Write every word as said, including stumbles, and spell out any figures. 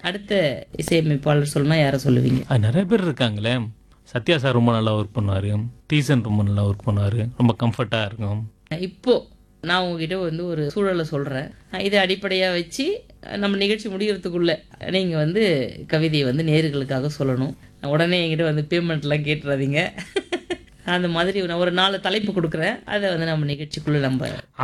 அடுத்த இசையமைப்பாளர் சொல்லணும்னா யாரை சொல்லுவீங்க? அது நிறைய பேர் இருக்காங்களே. சத்யா சார் ரொம்ப நல்லா ஒர்க் பண்ணுவார். டீசன் ரொம்ப நல்லா ஒர்க் பண்ணுவார். ரொம்ப கம்ஃபர்ட்டாக இருக்கும். இப்போ நான் உங்ககிட்ட வந்து ஒரு சூழலை சொல்கிறேன். இதை அடிப்படையாக வச்சு நம்ம நிகழ்ச்சி முடிகிறதுக்குள்ள நீங்கள் வந்து கவிதையை வந்து நேயர்களுக்காக சொல்லணும். உடனே என்கிட்ட வந்து பேமெண்ட்லாம் கேட்டுறாதீங்க. அந்த மாதிரி நான் ஒரு நாலு தலைப்பு கொடுக்குறேன். அதை வந்து நம்ம நிகழ்ச்சிக்குள்ளே நம்ம